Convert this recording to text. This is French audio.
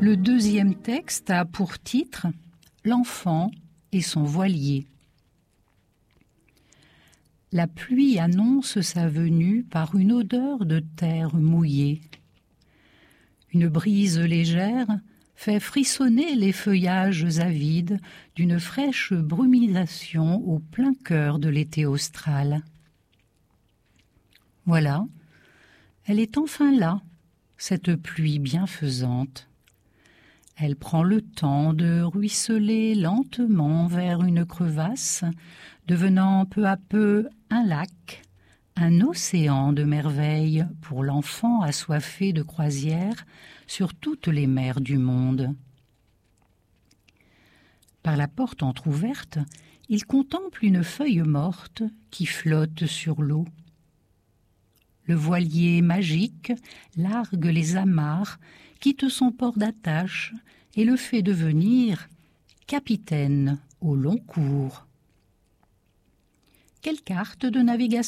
Le deuxième texte a pour titre « L'enfant et son voilier ». La pluie annonce sa venue par une odeur de terre mouillée. Une brise légère fait frissonner les feuillages avides d'une fraîche brumisation au plein cœur de l'été austral. Voilà, elle est enfin là, cette pluie bienfaisante. Elle prend le temps de ruisseler lentement vers une crevasse, devenant peu à peu un lac, un océan de merveilles pour l'enfant assoiffé de croisière sur toutes les mers du monde. Par la porte entr'ouverte, il contemple une feuille morte qui flotte sur l'eau. Le voilier magique largue les amarres, quitte son port d'attache et le fait devenir capitaine au long cours. Quelle carte de navigation